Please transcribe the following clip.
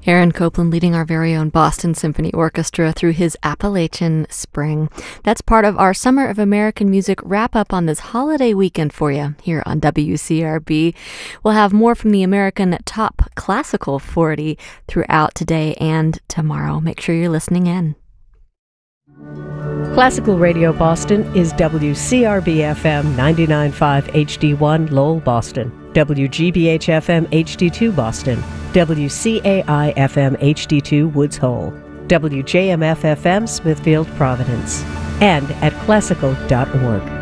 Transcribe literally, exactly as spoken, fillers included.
Aaron Copland leading our very own Boston Symphony Orchestra through his Appalachian Spring. That's part of our Summer of American Music wrap-up on this holiday weekend for you here on W C R B. We'll have more from the American Top Classical forty throughout today and tomorrow. Make sure you're listening in. Classical Radio Boston is W C R B F M ninety-nine point five H D one Lowell, Boston, W G B H F M H D two Boston, W C A I F M H D two Woods Hole, W J M F F M Smithfield, Providence, and at classical dot org.